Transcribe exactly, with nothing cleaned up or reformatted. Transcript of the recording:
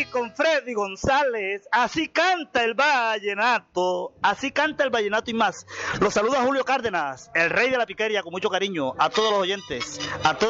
con Freddy González. Así canta el vallenato, así canta el vallenato y más. Los saluda Julio Cárdenas, el rey de la piquería, con mucho cariño a todos los oyentes, a todos